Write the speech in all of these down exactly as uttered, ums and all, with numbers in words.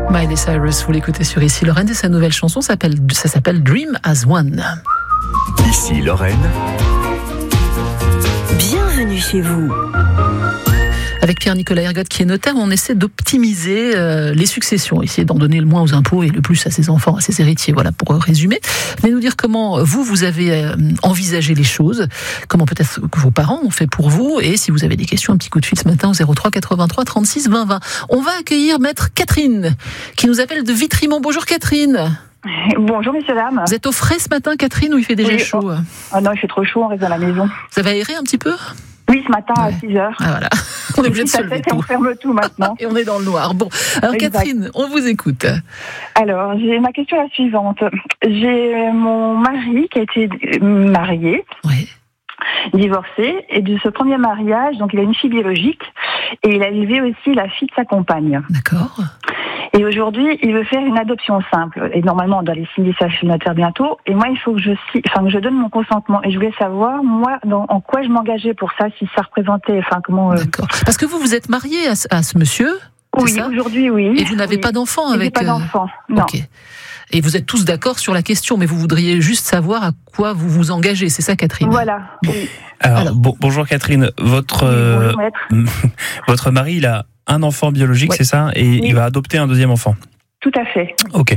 Miley Cyrus, vous l'écoutez sur Ici Lorraine et sa nouvelle chanson s'appelle, ça s'appelle Dream as One. Ici Lorraine. Bienvenue chez vous. Avec Pierre-Nicolas Ergotte qui est notaire, on essaie d'optimiser euh, les successions, essayer d'en donner le moins aux impôts et le plus à ses enfants, à ses héritiers. Voilà pour euh, résumer. Venez nous dire comment vous, vous avez euh, envisagé les choses, comment peut-être que vos parents ont fait pour vous, et si vous avez des questions, un petit coup de fil ce matin au zéro trois quatre-vingt-trois trente-six vingt vingt. On va accueillir maître Catherine, qui nous appelle de Vitry-Mont. Bonjour Catherine. Bonjour messieurs dames. Vous êtes au frais ce matin Catherine, ou il fait déjà oui, chaud? Ah non, il fait trop chaud, on reste dans la maison. Vous avez aéré un petit peu? Oui, ce matin ouais. à six heures. Ah voilà, on est obligé de se lever tôt. On ferme tout maintenant. Et on est dans le noir. Bon, alors exact. Catherine, on vous écoute. Alors, j'ai ma question est la suivante. J'ai mon mari qui a été marié, oui. divorcé, et de ce premier mariage, donc il a une fille biologique, et il a élevé aussi la fille de sa compagne. D'accord. Et aujourd'hui, il veut faire une adoption simple. Et normalement, on doit les signer ça chez le notaire bientôt. Et moi, il faut que je, enfin, que je donne mon consentement. Et je voulais savoir, moi, dans, en quoi je m'engageais pour ça, si ça représentait, enfin, comment... Euh... D'accord. Parce que vous, vous êtes marié à, à ce monsieur? Oui, ça aujourd'hui, oui. Et vous n'avez oui. pas d'enfant avec... J'ai pas d'enfant, non. Ok. Et vous êtes tous d'accord sur la question, mais vous voudriez juste savoir à quoi vous vous engagez, c'est ça, Catherine? Voilà. Bon. Oui. Alors, Alors. Bon, bonjour Catherine, votre oui, bonjour, maître. votre mari, il a un enfant biologique, ouais. c'est ça, et oui. il va adopter un deuxième enfant. Tout à fait. Ok.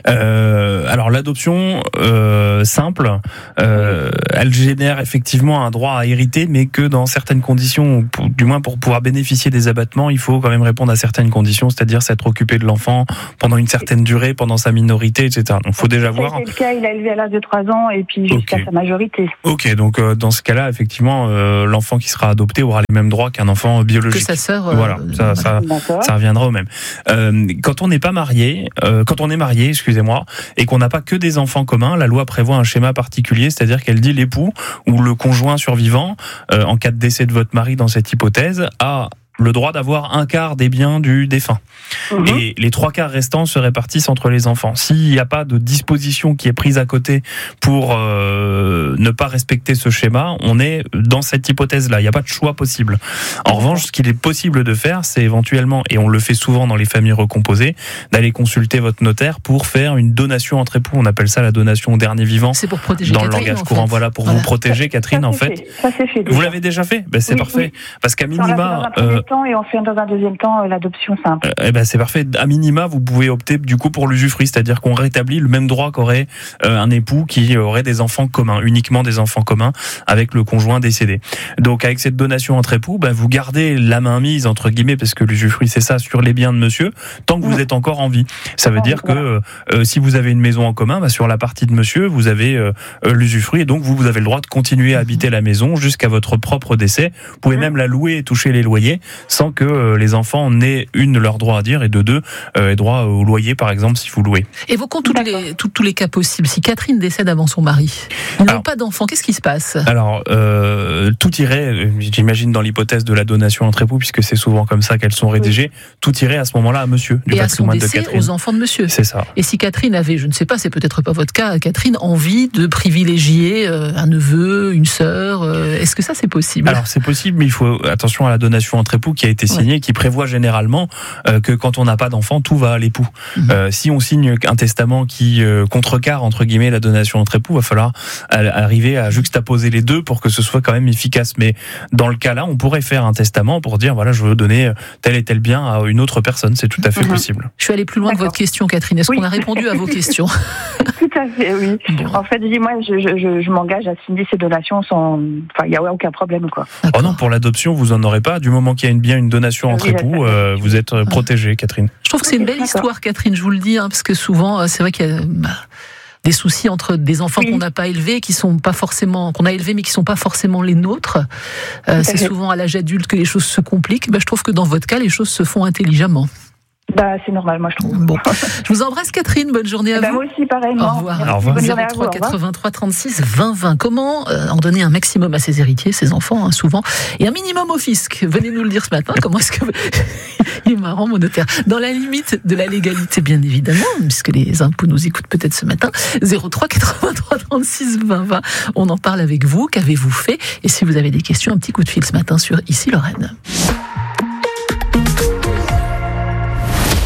Euh, alors l'adoption euh, simple, euh, elle génère effectivement un droit à hériter, mais que dans certaines conditions, pour, du moins pour pouvoir bénéficier des abattements, il faut quand même répondre à certaines conditions, c'est-à-dire s'être occupé de l'enfant pendant une certaine durée, pendant sa minorité, et cetera. Donc il faut déjà voir. C'est le cas, il a élevé à l'âge de trois ans et puis jusqu'à okay. sa majorité. Ok, donc euh, dans ce cas-là, effectivement, euh, l'enfant qui sera adopté aura les mêmes droits qu'un enfant biologique. Que sa sœur. Euh, voilà, ça, ça, ça reviendra au même. Euh, quand on n'est pas marié. Euh, quand on est marié, excusez-moi, et qu'on n'a pas que des enfants communs, la loi prévoit un schéma particulier, c'est-à-dire qu'elle dit l'époux ou le conjoint survivant, euh, en cas de décès de votre mari dans cette hypothèse, a le droit d'avoir un quart des biens du défunt. Mmh. Et les trois quarts restants se répartissent entre les enfants. S'il n'y a pas de disposition qui est prise à côté pour euh, ne pas respecter ce schéma, on est dans cette hypothèse-là. Il n'y a pas de choix possible. En revanche, ce qu'il est possible de faire, c'est éventuellement, et on le fait souvent dans les familles recomposées, d'aller consulter votre notaire pour faire une donation entre époux. On appelle ça la donation au dernier vivant. C'est pour protéger dans Catherine, le langage en courant. fait. Voilà, pour voilà. vous protéger, Catherine, ça, en fait. Fait. Ça, c'est fait. Vous l'avez déjà fait? Ben, c'est oui, parfait. Oui. Parce qu'à minima... Temps et on fait dans un deuxième temps euh, l'adoption simple. Euh, eh ben c'est parfait. À minima, vous pouvez opter du coup pour l'usufruit, c'est-à-dire qu'on rétablit le même droit qu'aurait euh, un époux qui aurait des enfants communs, uniquement des enfants communs avec le conjoint décédé. Donc avec cette donation entre époux, ben, vous gardez la main mise entre guillemets, parce que l'usufruit c'est ça, sur les biens de monsieur, tant que vous mmh. êtes encore en vie. Ça veut dire que euh, euh, si vous avez une maison en commun, ben, sur la partie de monsieur, vous avez euh, euh, l'usufruit, et donc vous, vous avez le droit de continuer à habiter la maison jusqu'à votre propre décès. Vous pouvez mmh. même la louer et toucher les loyers sans que euh, les enfants n'aient une leur droit à dire et de deux euh, droit au loyer par exemple si vous louez. Évoquons tous les, tous, tous les cas possibles. Si Catherine décède avant son mari, ils n'ont pas d'enfants, qu'est-ce qui se passe? Alors euh, tout irait, j'imagine dans l'hypothèse de la donation entre époux, puisque c'est souvent comme ça qu'elles sont rédigées, oui. tout irait à ce moment-là à monsieur du et patrimoine à son décès, de Catherine. Aux enfants de monsieur. C'est ça. Et si Catherine avait, je ne sais pas, c'est peut-être pas votre cas, Catherine, envie de privilégier euh, un neveu, une sœur, euh, est-ce que ça c'est possible? Alors c'est possible, mais il faut attention à la donation entre époux qui a été signée, ouais. qui prévoit généralement euh, que quand on n'a pas d'enfant, tout va à l'époux. Mmh. Euh, si on signe un testament qui euh, contrecarre entre guillemets la donation entre époux, va falloir arriver à juxtaposer les deux pour que ce soit quand même efficace. Mais dans le cas là, on pourrait faire un testament pour dire voilà, je veux donner tel et tel bien à une autre personne. C'est tout à fait mmh. possible. Je suis allée plus loin D'accord. que votre question, Catherine. Est-ce oui. qu'on a répondu à vos questions? Tout à fait, oui. Bon. En fait, je dis moi, je, je, je m'engage à signer ces donations sans, enfin, il n'y a aucun problème quoi. Oh non, pour l'adoption, vous en aurez pas. Du moment qu'il y a une bien une donation entre oui, époux, euh, vous êtes euh, protégée, Catherine. Je trouve que c'est une belle histoire, Catherine, je vous le dis, hein, parce que souvent, c'est vrai qu'il y a bah, des soucis entre des enfants oui. qu'on n'a pas élevés, qui sont pas forcément, qu'on a élevés, mais qui sont pas forcément les nôtres. Euh, c'est souvent à l'âge adulte que les choses se compliquent. Bah, je trouve que dans votre cas, les choses se font intelligemment. Bah, c'est normal, moi, je trouve. Bon. Je vous embrasse, Catherine. Bonne journée à bah, vous. Moi aussi, pareillement. Au revoir. Au revoir. zéro trois quatre-vingt-trois trente-six vingt vingt. Comment euh, en donner un maximum à ses héritiers, ses enfants, hein, souvent, et un minimum au fisc? Venez nous le dire ce matin. Comment est-ce que... Il est marrant, mon notaire. Dans la limite de la légalité, bien évidemment, puisque les impôts nous écoutent peut-être ce matin. zéro trois quatre-vingt-trois trente-six vingt vingt. On en parle avec vous. Qu'avez-vous fait? Et si vous avez des questions, un petit coup de fil ce matin sur Ici Lorraine.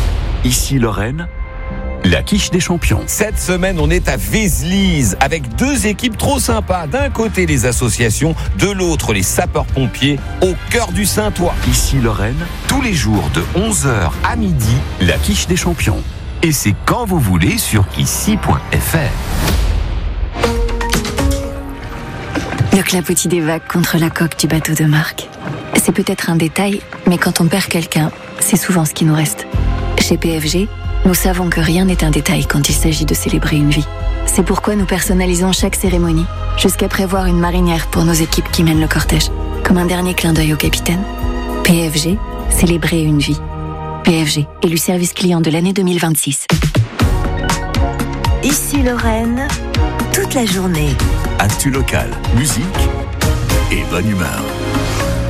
Ici Lorraine, la quiche des champions. Cette semaine, on est à Vézelise avec deux équipes trop sympas. D'un côté, les associations, de l'autre, les sapeurs-pompiers au cœur du Saintois. Ici Lorraine, tous les jours de onze heures à midi, la quiche des champions. Et c'est quand vous voulez sur ici point f r. Le clapotis des vagues contre la coque du bateau de Marc. C'est peut-être un détail, mais quand on perd quelqu'un, c'est souvent ce qui nous reste. Chez P F G, nous savons que rien n'est un détail quand il s'agit de célébrer une vie. C'est pourquoi nous personnalisons chaque cérémonie, jusqu'à prévoir une marinière pour nos équipes qui mènent le cortège. Comme un dernier clin d'œil au capitaine. P F G, célébrer une vie. P F G, élu service client de l'année deux mille vingt-six. Ici Lorraine, toute la journée. Actu local, musique et bonne humeur.